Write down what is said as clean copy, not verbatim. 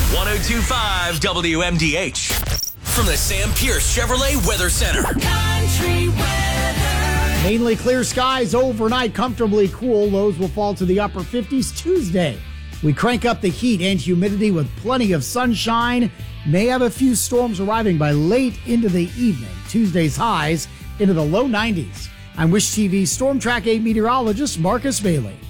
1025 WMDH. From the Sam Pierce Chevrolet Weather Center. Country weather. Mainly clear skies overnight, comfortably cool. Lows will fall to the upper 50s Tuesday. We crank up the heat and humidity with plenty of sunshine. May have a few storms arriving by late into the evening. Tuesday's highs into the low 90s. I'm Wish TV Storm Track 8 meteorologist Marcus Bailey.